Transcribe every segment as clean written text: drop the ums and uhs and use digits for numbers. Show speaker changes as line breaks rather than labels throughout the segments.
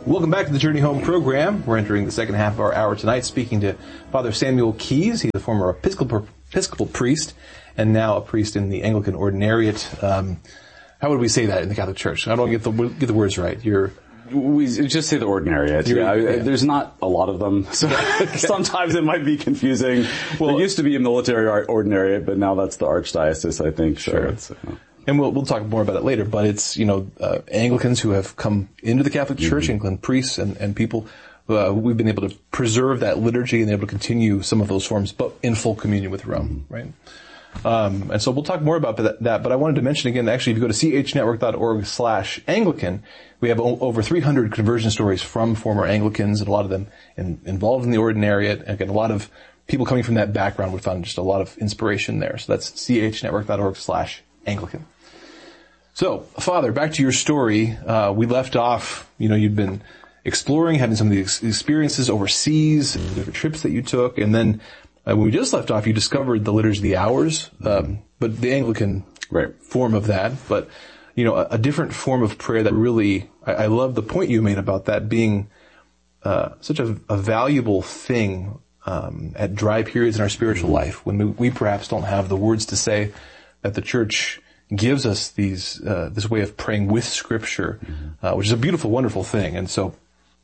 Welcome back to the Journey Home program. We're entering the second half of our hour tonight, speaking to Father Samuel Keyes. He's a former Episcopal priest and now a priest in the Anglican Ordinariate. How would we say that in the Catholic Church? I don't get the words right.
We just say the Ordinariate. There's not a lot of them, so sometimes it might be confusing. Well, there used to be a military ordinariate, but now that's the Archdiocese, I think.
Sure. And we'll talk more about it later, but it's, Anglicans who have come into the Catholic Church, Anglican priests and people, we've been able to preserve that liturgy and able to continue some of those forms, but in full communion with Rome, right? And so we'll talk more about that, but I wanted to mention again, actually, if you go to chnetwork.org/Anglican, we have over 300 conversion stories from former Anglicans, and a lot of them involved in the Ordinariate. Again, a lot of people coming from that background would find just a lot of inspiration there. So that's chnetwork.org/Anglican. So, Father, back to your story. We left off, you'd been exploring, having some of the experiences overseas, and different trips that you took, and then when we just left off, you discovered the Liturgy of the Hours, but the Anglican form of that, but, a different form of prayer that really, I love the point you made about that being such a valuable thing at dry periods in our spiritual life, when we perhaps don't have the words to say, that the Church gives us this way of praying with Scripture, which is a beautiful, wonderful thing. And so,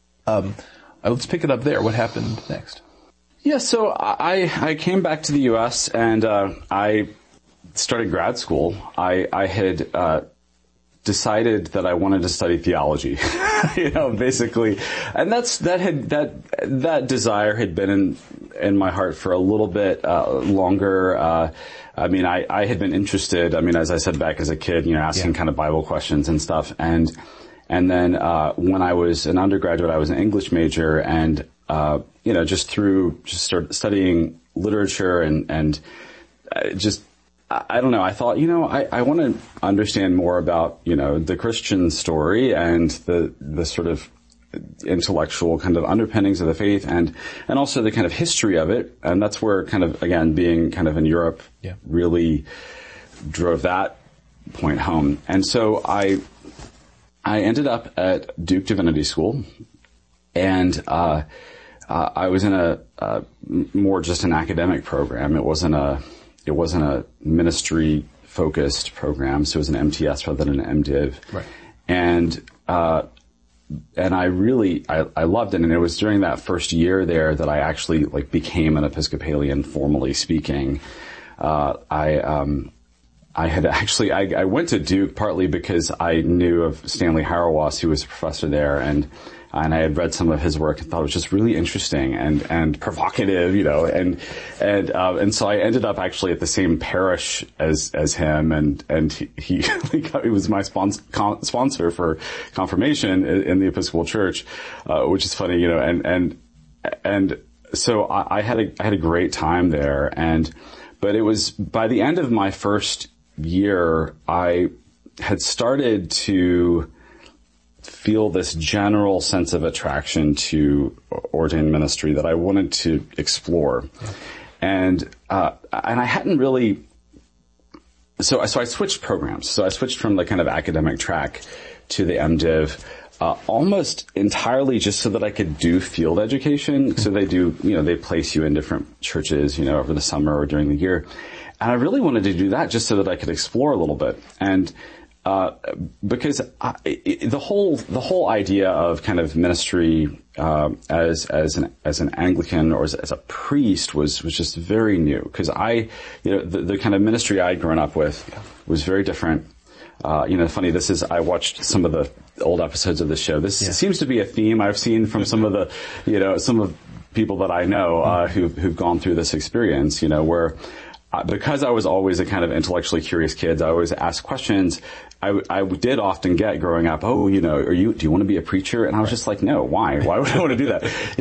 let's pick it up there. What happened next?
Yeah, so I came back to the U.S. and I started grad school. I had decided that I wanted to study theology, basically, and that desire had been in my heart for a little bit longer. I had been interested. As I said, back as a kid, asking kind of Bible questions and stuff, and then when I was an undergraduate, I was an English major, and just started studying literature and I don't know. I thought, I want to understand more about, the Christian story and the sort of intellectual kind of underpinnings of the faith and also the kind of history of it. And that's where kind of, again, being kind of in Europe really drove that point home. And so I ended up at Duke Divinity School, and I was in a more just an academic program. It wasn't a ministry-focused program, so it was an MTS rather than an MDiv.
Right.
And I loved it, and it was during that first year there that I actually became an Episcopalian, formally speaking. I went to Duke partly because I knew of Stanley Hauerwas, who was a professor there, and I had read some of his work and thought it was just really interesting and provocative, and so I ended up actually at the same parish as him, and he was my sponsor for confirmation in the Episcopal Church, which is funny, and so I had a great time there, but it was by the end of my first year, I had started to feel this general sense of attraction to ordained ministry that I wanted to explore. And I hadn't really, so I switched programs. So I switched from the kind of academic track to the MDiv, almost entirely just so that I could do field education. So they place you in different churches, over the summer or during the year. And I really wanted to do that just so that I could explore a little bit. And because the whole idea of kind of ministry as an Anglican or as a priest was just very new, because the kind of ministry I'd grown up with was very different. Funny, I watched some of the old episodes of the show. This seems to be a theme I've seen from some of the some of people that I know who've gone through this experience, where because I was always a kind of intellectually curious kid, I always asked questions. I did often get growing up, do you want to be a preacher? And I was just like, no, why? Why would I want to do that?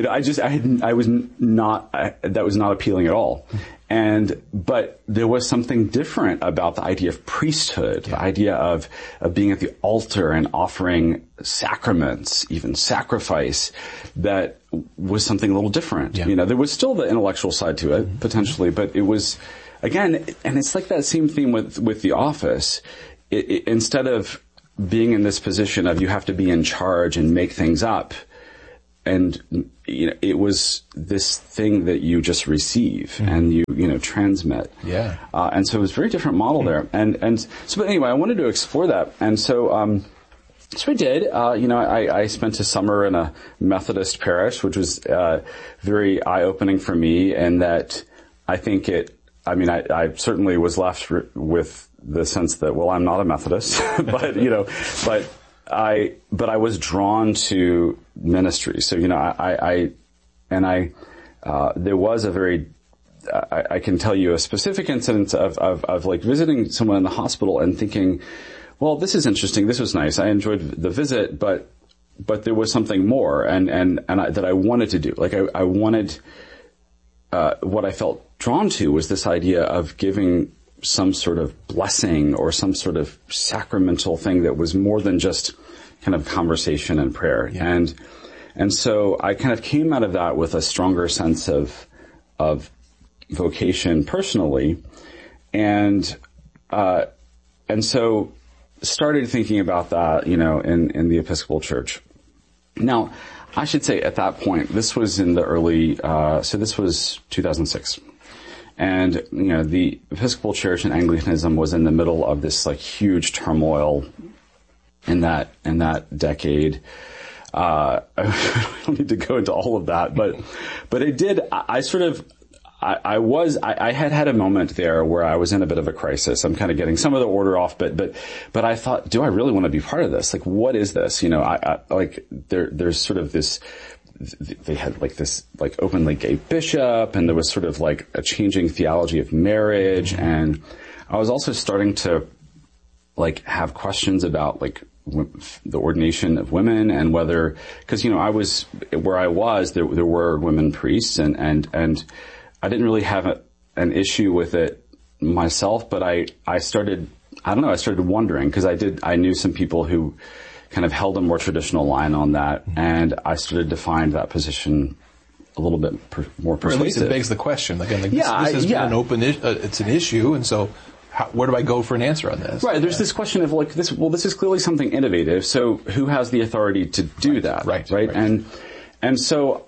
That was not appealing at all. But there was something different about the idea of priesthood, the idea of being at the altar and offering sacraments, even sacrifice, that was something a little different.
Yeah.
There was still the intellectual side to it, potentially, but it was, again, and it's like that same theme with the office. Instead of being in this position of you have to be in charge and make things up. And, it was this thing that you just receive and you transmit.
Yeah.
And so it was a very different model there. And so, but anyway, I wanted to explore that. And so, so I did. I spent a summer in a Methodist parish, which was, very eye-opening for me, and that I think I certainly was left with the sense that, well, I'm not a Methodist, but I was drawn to ministry. So, there was a very, I can tell you a specific incident of like visiting someone in the hospital and thinking, well, this is interesting. This was nice. I enjoyed the visit, but there was something more that I wanted to do. Like I wanted, what I felt drawn to was this idea of giving some sort of blessing or some sort of sacramental thing that was more than just kind of conversation and prayer. Yeah. And so I kind of came out of that with a stronger sense of vocation personally. And so started thinking about that, in the Episcopal Church. Now, I should say at that point, this was in the early, so this was 2006. And, the Episcopal Church and Anglicanism was in the middle of this like huge turmoil in that decade. I don't need to go into all of that, but it did, I had a moment there where I was in a bit of a crisis. I'm kind of getting some of the order off, but I thought, do I really want to be part of this? Like, what is this? There's sort of this, they had like this like openly gay bishop, and there was sort of like a changing theology of marriage. And I was also starting to like have questions about like the ordination of women and whether, cause I was, where I was, there were women priests and I didn't really have an issue with it myself, but I started wondering, because I knew some people who kind of held a more traditional line on that, and I started to find that position a little bit more persuasive.
Or at least it begs the question. Again, this has been an open, it's an issue, and so where do I go for an answer on this?
Right, there's this question of like this, well, this is clearly something innovative, so who has the authority to do that? Right. And so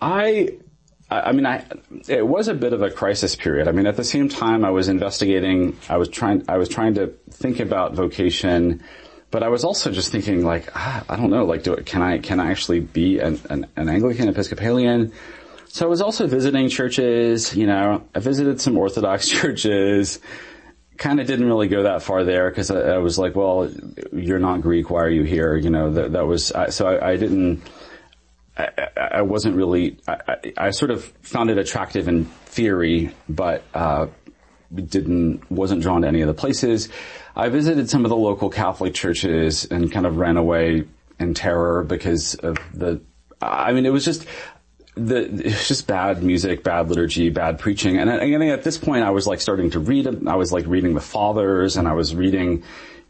it was a bit of a crisis period. I mean, at the same time I was investigating, I was trying to think about vocation, but I was also just thinking like, I don't know, like, can I actually be an Anglican Episcopalian? So I was also visiting churches, I visited some Orthodox churches, kind of didn't really go that far there because I was like, well, you're not Greek, why are you here? That was, so I didn't, I wasn't really, I sort of found it attractive in theory, but, wasn't drawn to any of the places. I visited some of the local Catholic churches and kind of ran away in terror because of it was just bad music, bad liturgy, bad preaching. And at this point I was like starting to read, I was like reading the fathers and I was reading,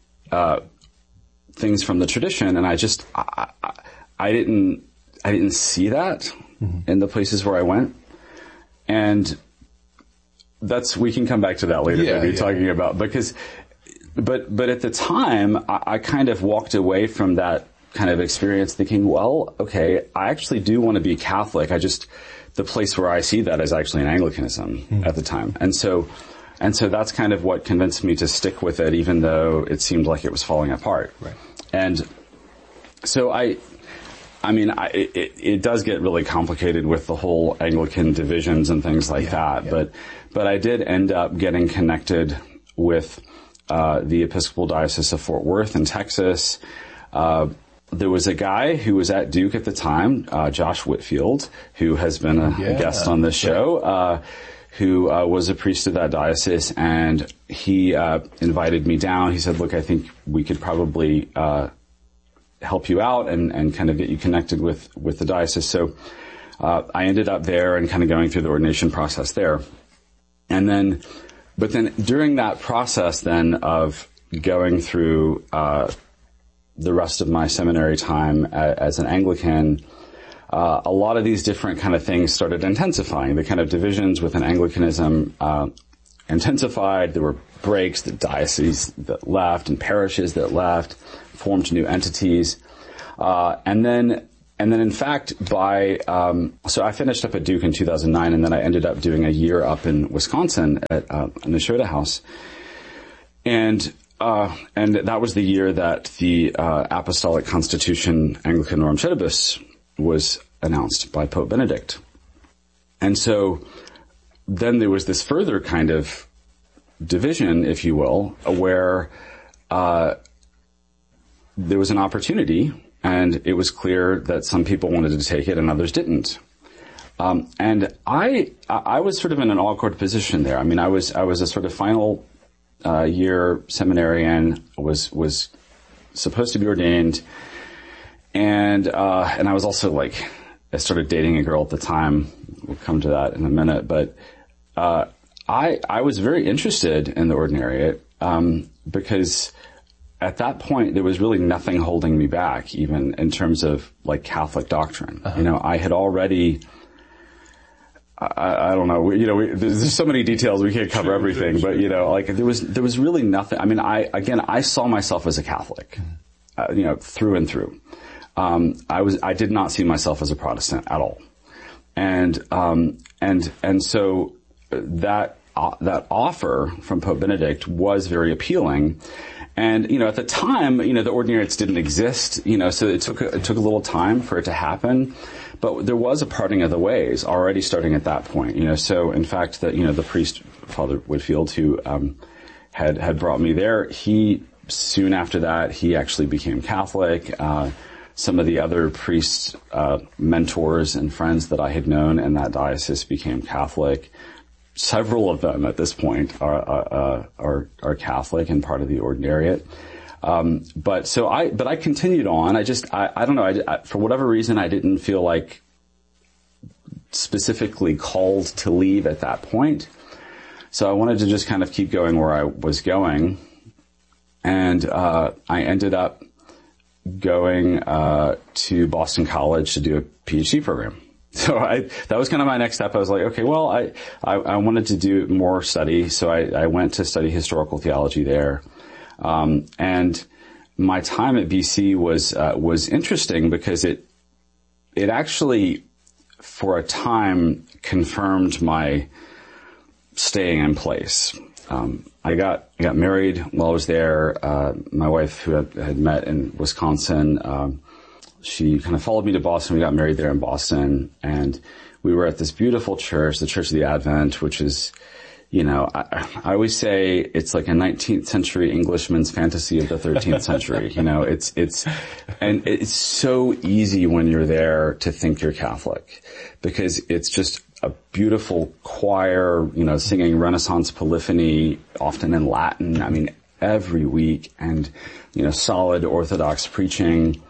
things from the tradition, and I didn't see that in the places where I went. And we can come back to that later, maybe talking about, but at the time, I kind of walked away from that kind of experience thinking, well, okay, I actually do want to be Catholic. The place where I see that is actually in Anglicanism at the time. And so that's kind of what convinced me to stick with it, even though it seemed like it was falling apart.
Right.
And so it does get really complicated with the whole Anglican divisions and things like that. Yeah. But I did end up getting connected with, the Episcopal Diocese of Fort Worth in Texas. There was a guy who was at Duke at the time, Josh Whitfield, who has been a guest on this show, who was a priest of that diocese, and he invited me down. He said, look, I think we could probably help you out and kind of get you connected with the diocese. So I ended up there and kind of going through the ordination process there. But then during that process then of going through the rest of my seminary time as an Anglican, a lot of these different kind of things started intensifying. The kind of divisions within Anglicanism intensified. There were breaks, the dioceses that left and parishes that left, formed new entities. And then in fact, so I finished up at Duke in 2009, and then I ended up doing a year up in Wisconsin at Nashotah House. And that was the year that the Apostolic Constitution Anglican Norum Cedibus was announced by Pope Benedict. And so then there was this further kind of division, if you will, where there was an opportunity, and it was clear that some people wanted to take it and others didn't. And I was sort of in an awkward position there. I mean, I was a sort of final year seminarian, was supposed to be ordained, and I was also like, I started dating a girl at the time. We'll come to that in a minute, but I was very interested in the ordinariate because at that point there was really nothing holding me back, even in terms of like Catholic doctrine. You know, I had already. I don't know. There's so many details we can't cover everything, but like there was really nothing. I mean, I saw myself as a Catholic, through and through. I did not see myself as a Protestant at all, and so that offer from Pope Benedict was very appealing. And, at the time, the ordinariates didn't exist, so it took a little time for it to happen. But there was a parting of the ways already starting at that point, so in fact the priest, Father Whitfield, who, had brought me there, soon after that, he actually became Catholic. Some of the other priests, mentors and friends that I had known in that diocese became Catholic. Several of them at this point are Catholic and part of the ordinariate. But I continued on. I don't know. For whatever reason, I didn't feel like specifically called to leave at that point. So I wanted to just kind of keep going where I was going. And, I ended up going, to Boston College to do a PhD program. So that was kind of my next step. I was like, okay, well, I wanted to do more study. So I went to study historical theology there. And my time at BC was interesting because it actually, for a time, confirmed my staying in place. I got married while I was there. My wife, who I had met in Wisconsin, she kind of followed me to Boston. We got married there in Boston, and we were at this beautiful church, the Church of the Advent, which is, I always say it's like a 19th century Englishman's fantasy of the 13th century. It's so easy when you're there to think you're Catholic because it's just a beautiful choir, singing Renaissance polyphony, often in Latin. I mean, every week, and, solid Orthodox preaching.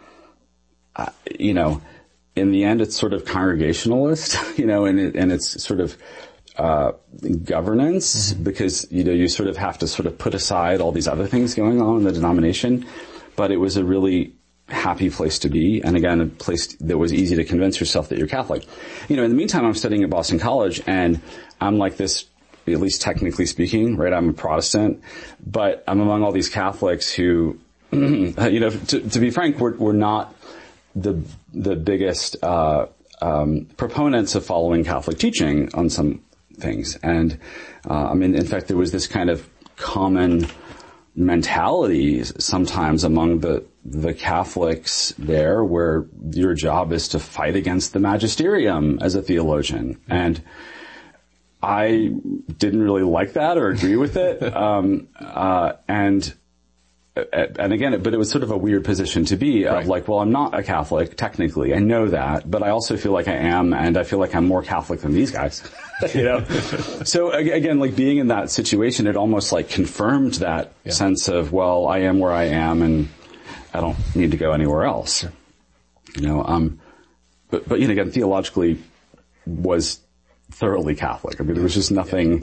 In the end, it's sort of congregationalist, and it's sort of, governance because, you sort of have to sort of put aside all these other things going on in the denomination. But it was a really happy place to be. And again, a place that was easy to convince yourself that you're Catholic. In the meantime, I'm studying at Boston College, and I'm like this, at least technically speaking, right? I'm a Protestant, but I'm among all these Catholics who, to be frank, we're not the biggest proponents of following Catholic teaching on some things. And in fact, there was this kind of common mentality sometimes among the Catholics there, where your job is to fight against the magisterium as a theologian. And I didn't really like that or agree with it. And again, but it was sort of a weird position to be of like, well, I'm not a Catholic, technically. I know that, but I also feel like I am, and I feel like I'm more Catholic than these guys, So again, like being in that situation, it almost like confirmed that sense of, well, I am where I am, and I don't need to go anywhere else. But again, theologically was thoroughly Catholic. I mean, there was just nothing,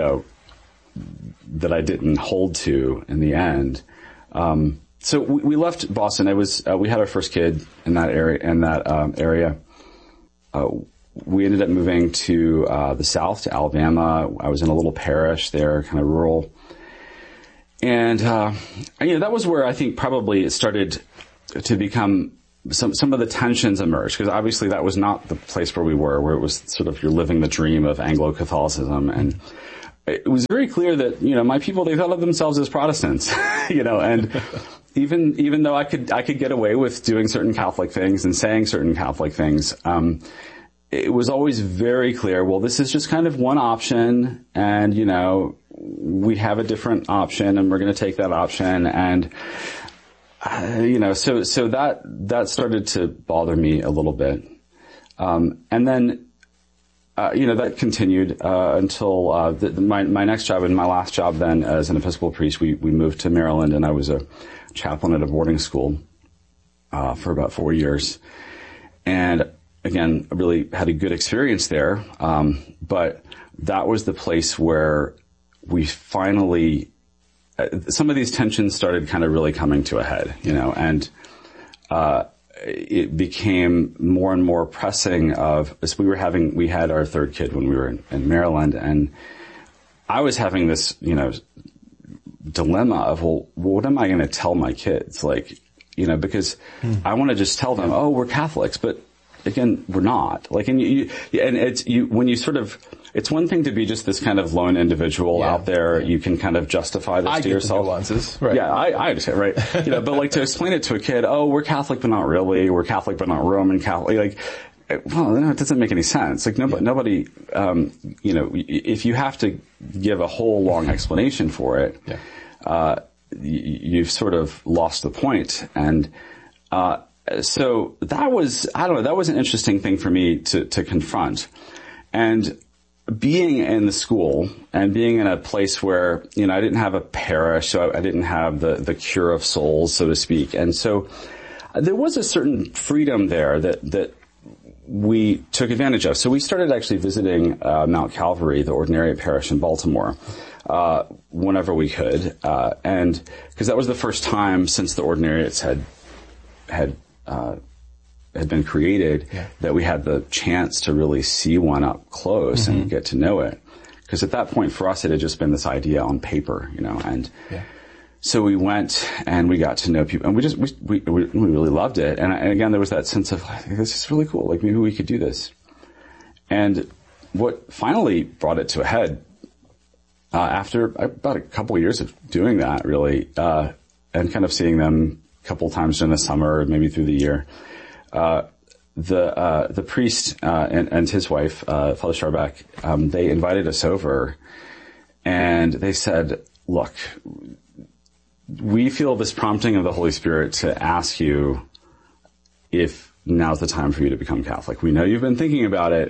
that I didn't hold to in the end. So we left Boston. We had our first kid in that area. We ended up moving to the south, to Alabama. I was in a little parish there, kind of rural. And, that was where I think probably it started to become some of the tensions emerged, because obviously that was not the place where we were, where it was sort of you're living the dream of Anglo-Catholicism. And it was very clear that, my people, they thought of themselves as Protestants, and even though I could get away with doing certain Catholic things and saying certain Catholic things, it was always very clear, well, this is just kind of one option, and, we have a different option, and we're going to take that option. And, so that started to bother me a little bit. And then, that continued, until, my next job and my last job then as an Episcopal priest, we moved to Maryland, and I was a chaplain at a boarding school, for about 4 years. And again, I really had a good experience there. But that was the place where we finally, some of these tensions started kind of really coming to a head, and, it became more and more pressing as we had our third kid when we were in Maryland, and I was having this, dilemma of, well, what am I going to tell my kids? Because I want to just tell them, oh, we're Catholics, but again, we're not. It's one thing to be just this kind of lone individual out there. You can kind of justify this to yourself.
The nuances, right?
Yeah, I understand, right? But to explain it to a kid, oh, we're Catholic, but not really. We're Catholic, but not Roman Catholic. Well, no, it doesn't make any sense. Nobody, if you have to give a whole long explanation for it, you've sort of lost the point. And, so that was an interesting thing for me to confront. And being in the school and being in a place where, I didn't have a parish, so I didn't have the cure of souls, so to speak. And so there was a certain freedom there that we took advantage of. So we started actually visiting Mount Calvary, the Ordinariate Parish in Baltimore, whenever we could. And because that was the first time since the Ordinariates had been created that we had the chance to really see one up close and get to know it. Because at that point for us, it had just been this idea on paper, and so we went and we got to know people, and we really loved it. And again, there was that sense of, this is really cool. Maybe we could do this. And what finally brought it to a head, after about a couple of years of doing that, really, and kind of seeing them a couple of times during the summer, maybe through the year, the priest, and his wife, Father Starback, they invited us over, and they said, look, we feel this prompting of the Holy Spirit to ask you if now's the time for you to become Catholic. We know you've been thinking about it.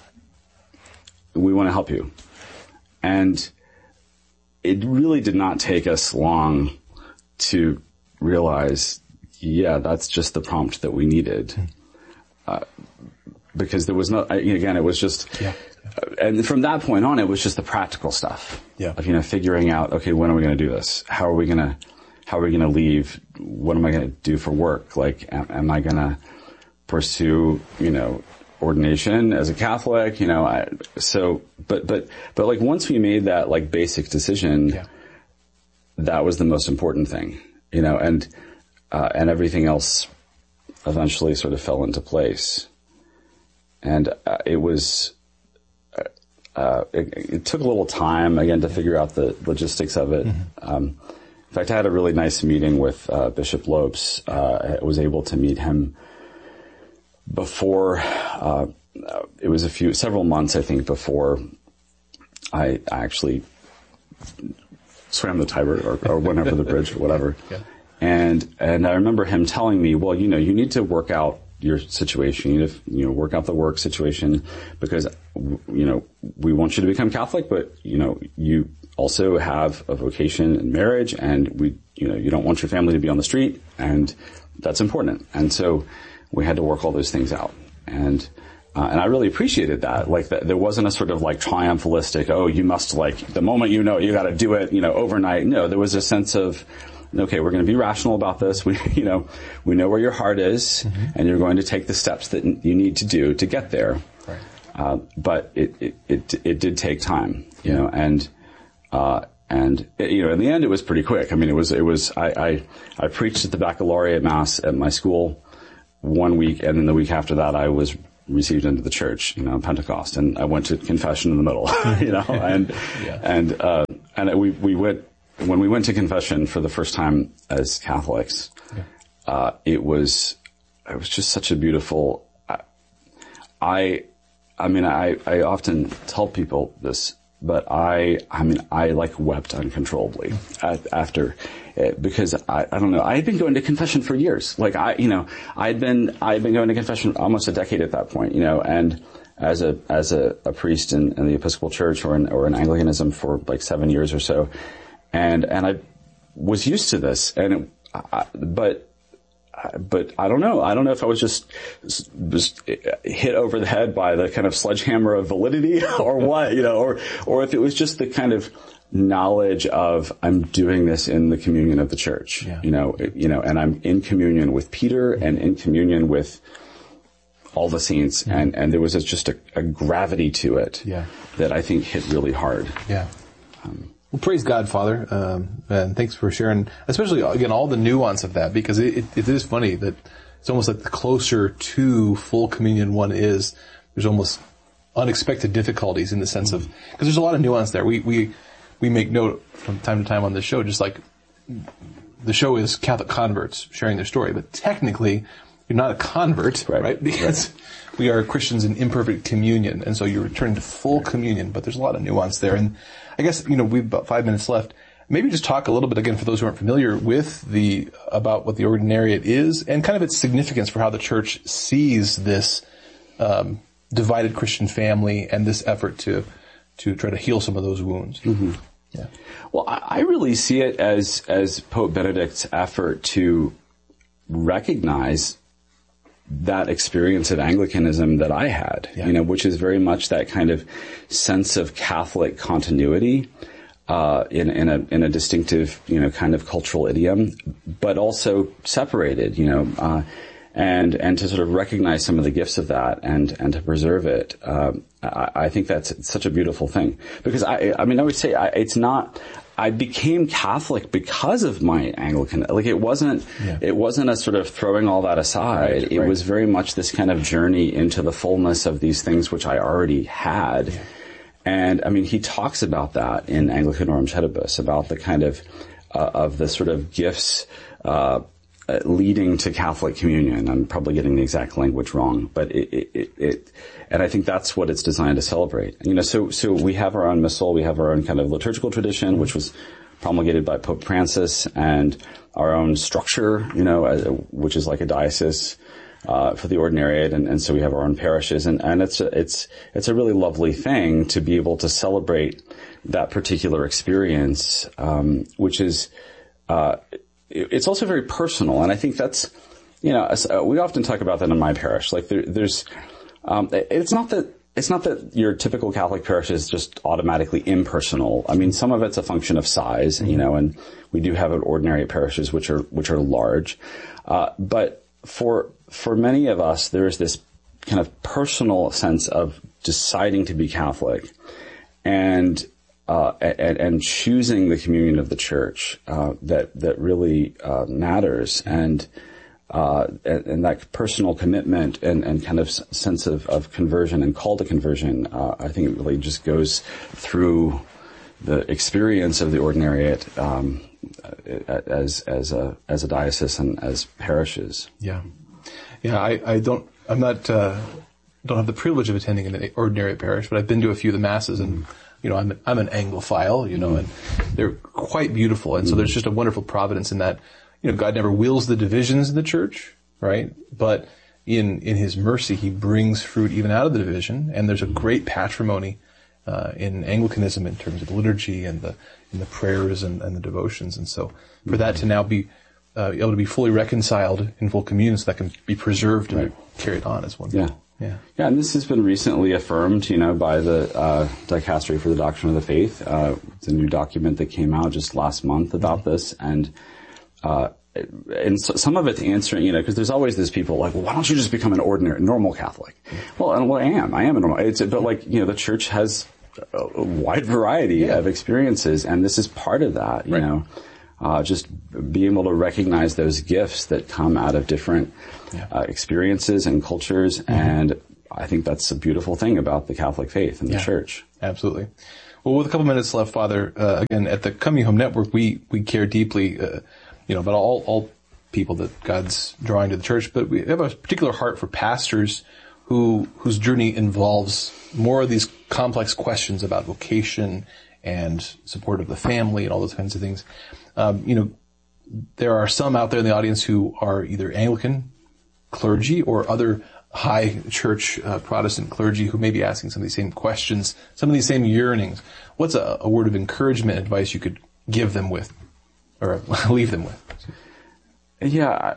We want to help you. And it really did not take us long to realize, that's just the prompt that we needed. Because there was no, again, it was just, and from that point on, it was just the practical stuff of, figuring out, okay, when are we going to do this? How are we going to leave? What am I going to do for work? Am I going to pursue, ordination as a Catholic? But once we made that basic decision, that was the most important thing, and everything else eventually sort of fell into place. And it was, it took a little time, again, to figure out the logistics of it. In fact, I had a really nice meeting with Bishop Lopes. I was able to meet him before, it was several months, I think, before I actually swam the Tiber or went over the bridge or whatever. And I remember him telling me, well, you need to work out your situation. You need to, work out the work situation, because, we want you to become Catholic, but, you also have a vocation in marriage, and you don't want your family to be on the street, and that's important. And so we had to work all those things out. And I really appreciated that. That there wasn't a sort of triumphalistic, oh, you must the moment you got to do it, overnight. No, there was a sense of, okay, we're going to be rational about this. We know where your heart is, and you're going to take the steps that you need to do to get there. Right. But it did take time, and And in the end, it was pretty quick. I mean, I preached at the baccalaureate mass at my school 1 week, and then the week after that, I was received into the church, Pentecost, and I went to confession in the middle, and we went, when we went to confession for the first time as Catholics, it was just such a beautiful, I often tell people this, but I like wept uncontrollably after it, because I don't know, I had been going to confession for years. Like I'd been going to confession almost a decade at that point, and as a priest in the Episcopal Church or in Anglicanism for like 7 years or so. And I was used to this, but I don't know. I don't know if I was just hit over the head by the kind of sledgehammer of validity or what, or if it was just the kind of knowledge of I'm doing this in the communion of the church, and I'm in communion with Peter and in communion with all the saints, and there was just a gravity to it that I think hit really hard.
Yeah. Well, praise God, Father, and thanks for sharing, especially, again, all the nuance of that, because it is funny that it's almost like the closer to full communion one is, there's almost unexpected difficulties in the sense of, because there's a lot of nuance there. We make note from time to time on this show, just like the show is Catholic converts sharing their story, but technically, you're not a convert, right? Because we are Christians in imperfect communion, and so you're returning to full communion, but there's a lot of nuance there. And I guess, we've about 5 minutes left. Maybe just talk a little bit, again, for those who aren't familiar with about what the ordinariate is and kind of its significance for how the church sees this divided Christian family and this effort to try to heal some of those wounds.
Mm-hmm.
Yeah.
Well, I really see it as Pope Benedict's effort to recognize that experience of Anglicanism that I had, which is very much that kind of sense of Catholic continuity, in a distinctive, kind of cultural idiom, but also separated, and to sort of recognize some of the gifts of that and to preserve it. I think that's such a beautiful thing, because I would say I became Catholic because of my Anglican. Like it wasn't a sort of throwing all that aside. Right. It was very much this kind of journey into the fullness of these things which I already had. Yeah. And he talks about that in Anglicanorum Cedibus, about the kind of the sort of gifts, leading to Catholic communion. I'm probably getting the exact language wrong, but and I think that's what it's designed to celebrate. So we have our own missal, we have our own kind of liturgical tradition, which was promulgated by Pope Francis, and our own structure, which is like a diocese, for the ordinariate, and so we have our own parishes, and it's a really lovely thing to be able to celebrate that particular experience, which is, it's also very personal, and I think that's, we often talk about that in my parish. Like there's, it's not that your typical Catholic parish is just automatically impersonal. Some of it's a function of size, and we do have ordinary parishes which are large, but for many of us, there is this kind of personal sense of deciding to be Catholic, and choosing the communion of the church, that really, matters. And that personal commitment and kind of sense of conversion and call to conversion, I think it really just goes through the experience of the ordinariate, as a diocese and as parishes.
Yeah. Yeah, I don't have the privilege of attending an ordinary parish, but I've been to a few of the masses, and I'm an Anglophile, and they're quite beautiful, and so there's just a wonderful providence in that. God never wills the divisions in the church, right? But in His mercy, He brings fruit even out of the division, and there's a great patrimony in Anglicanism in terms of liturgy and the prayers and the devotions, and so for that to now be able to be fully reconciled in full communion, so that can be preserved and carried on as one.
Yeah. Yeah, and this has been recently affirmed, by the Dicastery for the Doctrine of the Faith. It's a new document that came out just last month about this, and so some of it's answering, because there's always these people like, well, why don't you just become an normal Catholic? Well, I am a normal. But the church has a wide variety of experiences, and this is part of that, you know. Just being able to recognize those gifts that come out of different experiences and cultures, and I think that's a beautiful thing about the Catholic faith and the Church.
Absolutely. Well, with a couple minutes left, Father, again, at the Coming Home Network, we care deeply, about all people that God's drawing to the Church, but we have a particular heart for pastors whose journey involves more of these complex questions about vocation and support of the family and all those kinds of things. There are some out there in the audience who are either Anglican clergy or other high church Protestant clergy who may be asking some of these same questions, some of these same yearnings. What's a word of encouragement, advice you could give them with, or leave them with?
Yeah,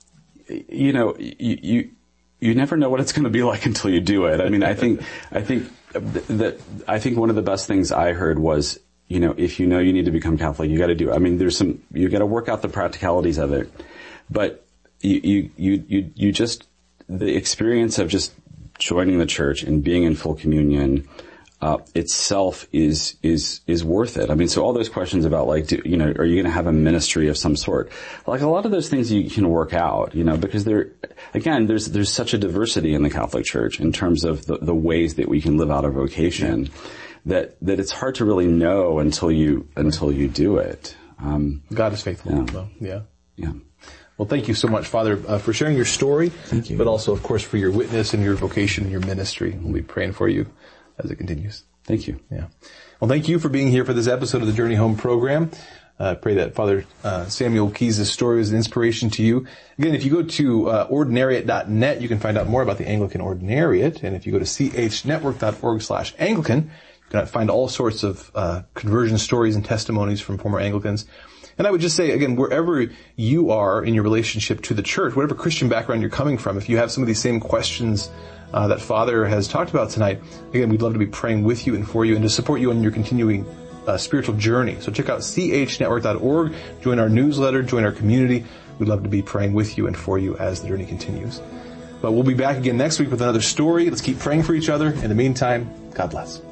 you never know what it's going to be like until you do it. I mean, I think one of the best things I heard was, if you need to become Catholic, you got to do it. I mean, you got to work out the practicalities of it, but you just, the experience of just joining the Church and being in full communion, itself is worth it. I mean, so all those questions about are you going to have a ministry of some sort? Like a lot of those things you can work out, because there's such a diversity in the Catholic Church in terms of the ways that we can live out our vocation that it's hard to really know until you do it.
God is faithful.
Yeah.
Well, thank you so much, Father, for sharing your story.
Thank you.
But also, of course, for your witness and your vocation and your ministry. We'll be praying for you as it continues.
Thank you.
Yeah. Well, thank you for being here for this episode of the Journey Home program. I pray that Father Samuel Keyes' story was an inspiration to you. Again, if you go to ordinariate.net, you can find out more about the Anglican Ordinariate. And if you go to chnetwork.org/Anglican, you can find all sorts of conversion stories and testimonies from former Anglicans. And I would just say, again, wherever you are in your relationship to the Church, whatever Christian background you're coming from, if you have some of these same questions that Father has talked about tonight, again, we'd love to be praying with you and for you and to support you on your continuing spiritual journey. So check out chnetwork.org, join our newsletter, join our community. We'd love to be praying with you and for you as the journey continues. But we'll be back again next week with another story. Let's keep praying for each other. In the meantime, God bless.